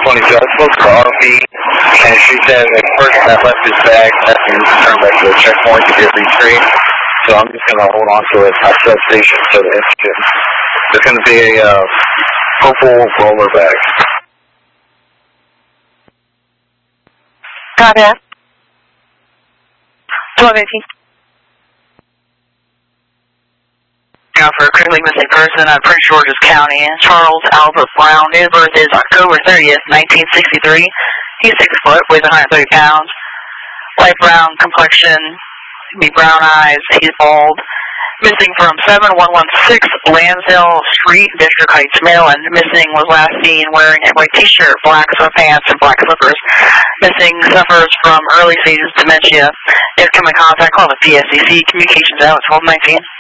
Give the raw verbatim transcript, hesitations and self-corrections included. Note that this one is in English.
twenty-two. I spoke to the R P, and she said the person that left his bag left him to turn back to the checkpoint to get retrieved. So I'm just going to hold on to it at the station to the incident. It's going to be a uh, purple roller bag. Copy that. twelve eighteen. Now for a critically missing person on Prince George's County, Charles Albert Brown. His birth is October thirtieth, nineteen sixty-three. He's six foot, weighs one hundred thirty pounds. Light brown complexion, be brown eyes. He's bald. Missing from seven one one six Lansdale Street, District Heights, Maryland. Missing was last seen wearing a white t-shirt, black sweatpants, and black slippers. Missing suffers from early stages dementia. If come in contact, call the P S C C. Communications out, twelve nineteen.